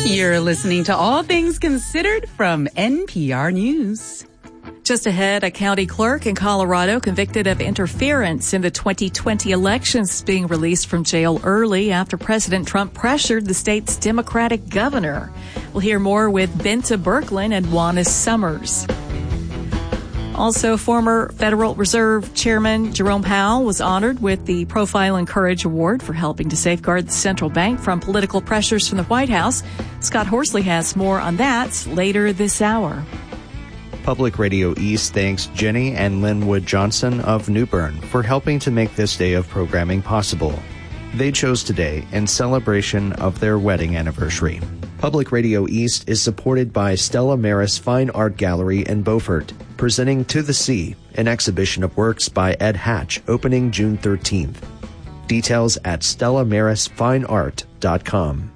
You're listening to All Things Considered from NPR News. Just ahead, a county clerk in Colorado convicted of interference in the 2020 elections is being released from jail early after President Trump pressured the state's Democratic governor. We'll hear more with Benta Birkeland and Juana Summers. Also, former Federal Reserve Chairman Jerome Powell was honored with the Profile and Courage Award for helping to safeguard the central bank from political pressures from the White House. Scott Horsley has more on that later this hour. Public Radio East thanks Jenny and Linwood Johnson of New Bern for helping to make this day of programming possible. They chose today in celebration of their wedding anniversary. Public Radio East is supported by Stella Maris Fine Art Gallery in Beaufort, presenting To the Sea, an exhibition of works by Ed Hatch, opening June 13th. Details at StellaMarisFineArt.com.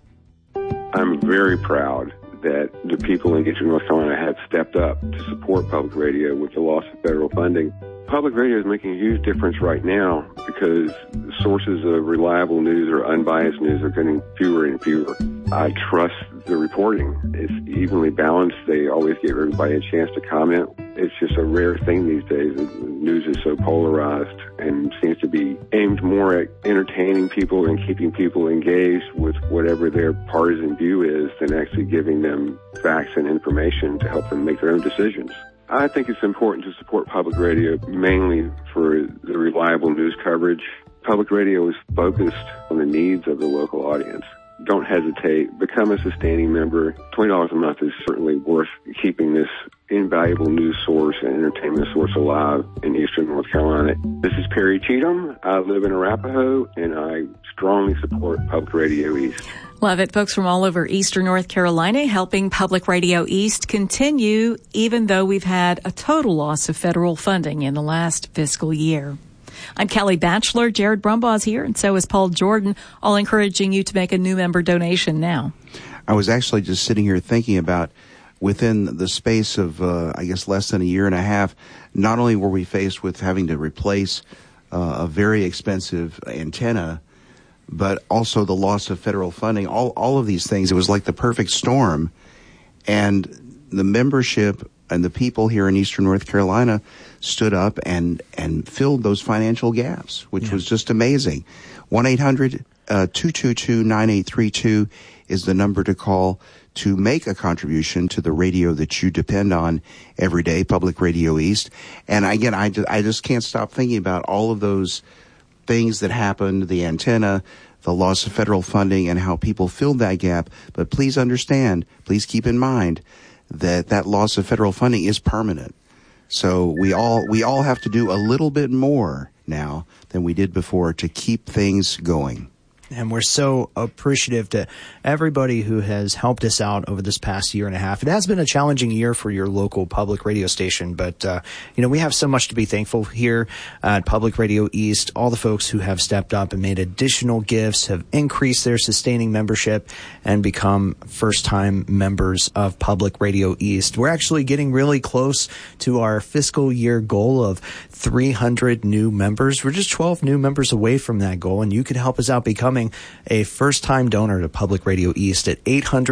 I'm very proud that the people in Eastern North Carolina have stepped up to support public radio with the loss of federal funding. Public radio is making a huge difference right now because sources of reliable news or unbiased news are getting fewer and fewer. I trust the reporting. It's evenly balanced. They always give everybody a chance to comment. It's just a rare thing these days. The news is so polarized and seems to be aimed more at entertaining people and keeping people engaged with whatever their partisan view is than actually giving them facts and information to help them make their own decisions. I think it's important to support public radio mainly for the reliable news coverage. Public radio is focused on the needs of the local audience. Don't hesitate. Become a sustaining member. $20 a month is certainly worth keeping this invaluable news source and entertainment source alive in Eastern North Carolina. This is Perry Cheatham. I live in Arapahoe, and I strongly support Public Radio East. Love it. Folks from all over Eastern North Carolina helping Public Radio East continue, even though we've had a total loss of federal funding in the last fiscal year. I'm Kelly Batchelor. Jared Brumbaugh's here, and so is Paul Jordan, all encouraging you to make a new member donation now. I was actually just sitting here thinking about within the space of, less than a year and a half, not only were we faced with having to replace a very expensive antenna, but also the loss of federal funding, all of these things. It was like the perfect storm. And the membership and the people here in Eastern North Carolina stood up and filled those financial gaps, which was just amazing. 1-800-222-9832 is the number to call to make a contribution to the radio that you depend on every day, Public Radio East. And again, I just can't stop thinking about all of those things that happened, the antenna, the loss of federal funding, and how people filled that gap. But please understand, please keep in mind that loss of federal funding is permanent. So we all have to do a little bit more now than we did before to keep things going. And we're so appreciative to everybody who has helped us out over this past year and a half. It has been a challenging year for your local public radio station, but, we have so much to be thankful here at Public Radio East. All the folks who have stepped up and made additional gifts, have increased their sustaining membership, and become first-time members of Public Radio East. We're actually getting really close to our fiscal year goal of 300 new members. We're just 12 new members away from that goal, and you could help us out becoming a first-time donor to Public Radio East at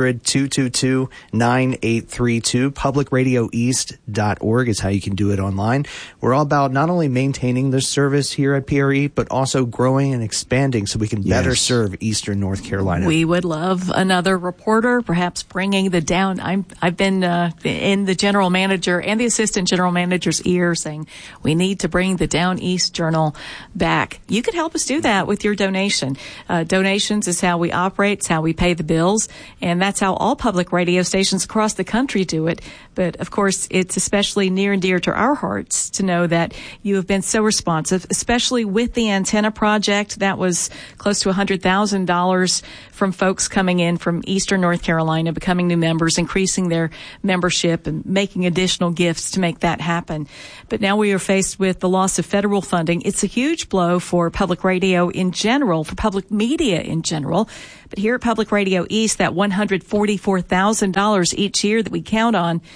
800-222-9832. PublicRadioEast.org is how you can do it online. We're all about not only maintaining the service here at PRE, but also growing and expanding so we can better serve Eastern North Carolina. We would love another reporter, perhaps bringing the down. I've been in the general manager and the assistant general manager's ear saying we need to bring the Down East Journal back. You could help us do that with your donation. Donations is how we operate. It's how we pay the bills. And that's how all public radio stations across the country do it. But, of course, it's especially near and dear to our hearts to know that you have been so responsive, especially with the antenna project. That was close to $100,000 from folks coming in from Eastern North Carolina, becoming new members, increasing their membership, and making additional gifts to make that happen. But now we are faced with the loss of federal funding. It's a huge blow for public radio in general, for public media in general. But here at Public Radio East, that $144,000 each year that we count on,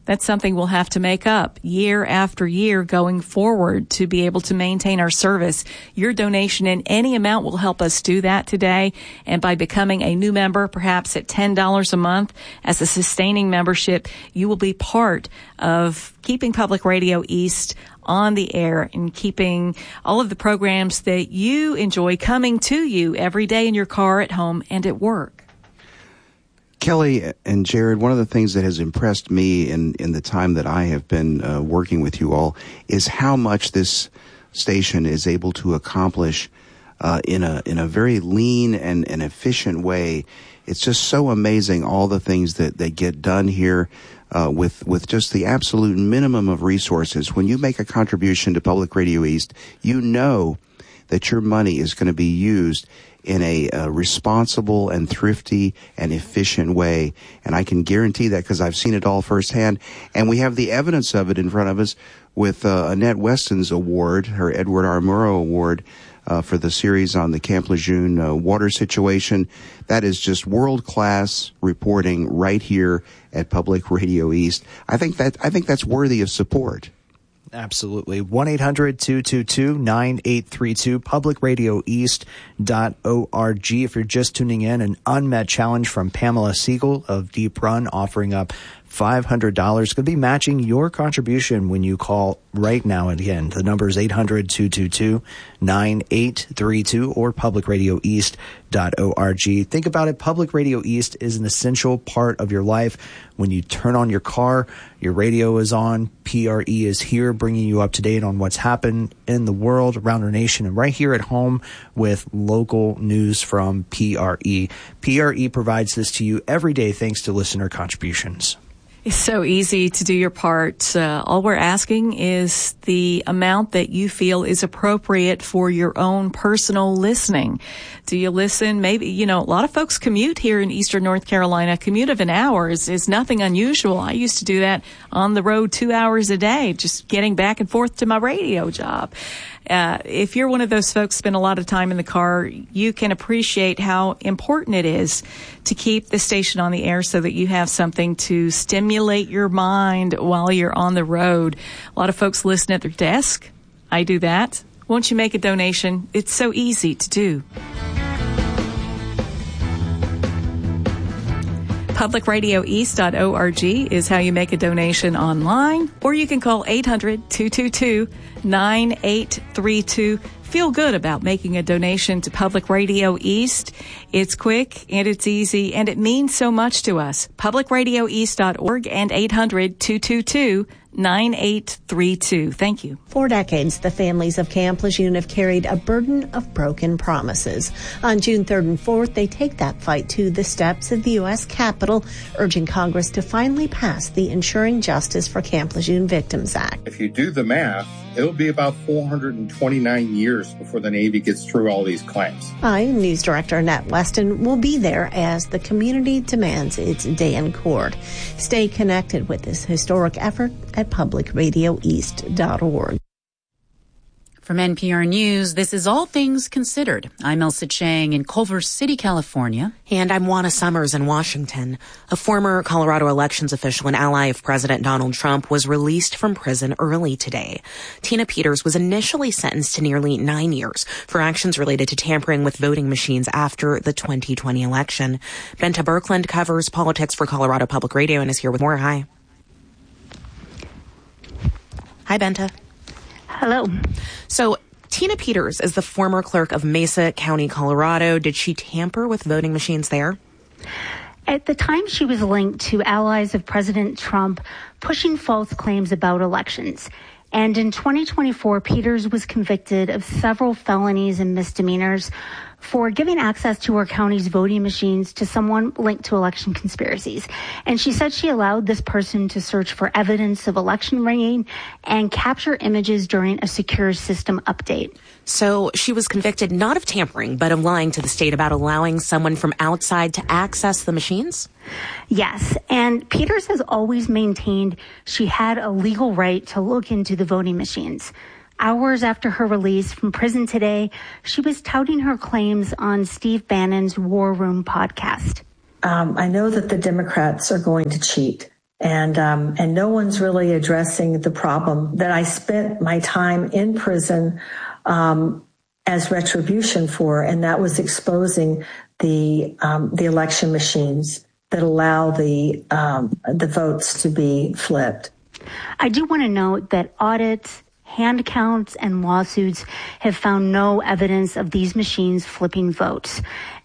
That's something we'll have to make up year after year going forward to be able to maintain our service. Your donation in any amount will help us do that today. And by becoming a new member, perhaps at $10 a month as a sustaining membership, you will be part of keeping Public Radio East on the air and keeping all of the programs that you enjoy coming to you every day in your car, at home, and at work. Kelly and Jared, one of the things that has impressed me in the time that I have been working with you all is how much this station is able to accomplish in a very lean and efficient way. It's just so amazing, all the things that get done here with just the absolute minimum of resources. When you make a contribution to Public Radio East, you know that your money is going to be used in a responsible and thrifty and efficient way. And I can guarantee that because I've seen it all firsthand. And we have the evidence of it in front of us with Annette Weston's award, her Edward R. Murrow Award, for the series on the Camp Lejeune water situation. That is just world-class reporting right here at Public Radio East. I think that's worthy of support. Absolutely. 1-800-222-9832, publicradioeast.org. If you're just tuning in, an unmet challenge from Pamela Siegel of Deep Run, offering up $500. Could be matching your contribution when you call right now. And again, the number is 800-222-9832 or publicradioeast.org. Think about it. Public Radio East is an essential part of your life. When you turn on your car, your radio is on. PRE is here bringing you up to date on what's happened in the world, around our nation, and right here at home with local news from PRE. PRE provides this to you every day thanks to listener contributions. It's so easy to do your part. All we're asking is the amount that you feel is appropriate for your own personal listening. Do you listen? Maybe, a lot of folks commute here in Eastern North Carolina. A commute of an hour is nothing unusual. I used to do that on the road 2 hours a day, just getting back and forth to my radio job. If you're one of those folks spend a lot of time in the car, you can appreciate how important it is to keep the station on the air so that you have something to stimulate your mind while you're on the road. A lot of folks listen at their desk. I do that. Won't you make a donation? It's so easy to do. PublicRadioEast.org is how you make a donation online, or you can call 800-222-9832. Feel good about making a donation to Public Radio East. It's quick and it's easy and it means so much to us. PublicRadioEast.org and 800-222-9832. Thank you. For decades, the families of Camp Lejeune have carried a burden of broken promises. On June 3rd and 4th, they take that fight to the steps of the U.S. Capitol, urging Congress to finally pass the Ensuring Justice for Camp Lejeune Victims Act. If you do the math, it'll be about 429 years before the Navy gets through all these claims. News Director Annette Weston will be there as the community demands its day in court. Stay connected with this historic effort at publicradioeast.org. From NPR News, this is All Things Considered. I'm Elsa Chang in Culver City, California. And I'm Juana Summers in Washington. A former Colorado elections official and ally of President Donald Trump was released from prison early today. Tina Peters was initially sentenced to nearly 9 years for actions related to tampering with voting machines after the 2020 election. Benta Birkeland covers politics for Colorado Public Radio and is here with more. Hi. Hi, Benta. Hello. So Tina Peters is the former clerk of Mesa County, Colorado. Did she tamper with voting machines there? At the time, she was linked to allies of President Trump pushing false claims about elections. And in 2024, Peters was convicted of several felonies and misdemeanors for giving access to her county's voting machines to someone linked to election conspiracies. And she said she allowed this person to search for evidence of election rigging and capture images during a secure system update. So she was convicted not of tampering, but of lying to the state about allowing someone from outside to access the machines? Yes, and Peters has always maintained she had a legal right to look into the voting machines. Hours after her release from prison today, she was touting her claims on Steve Bannon's War Room podcast. I know that the Democrats are going to cheat. And no one's really addressing the problem that I spent my time in prison as retribution for, and that was exposing the election machines that allow the votes to be flipped. I do want to note that audits, hand counts, and lawsuits have found no evidence of these machines flipping votes.